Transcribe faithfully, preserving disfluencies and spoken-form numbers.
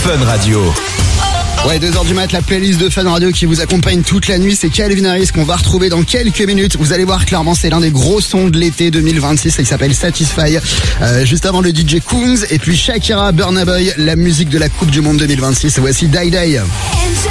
Fun Radio. Ouais, deux heures du mat, la playlist de Fun Radio qui vous accompagne toute la nuit, c'est Calvin Harris qu'on va retrouver dans quelques minutes. Vous allez voir, clairement, c'est l'un des gros sons de l'été deux mille vingt-six, il s'appelle Satisfy. Euh, juste avant, le D J Kungs et puis Shakira, Burna Boy, la musique de la Coupe du Monde deux mille vingt-six. Voici Die Die.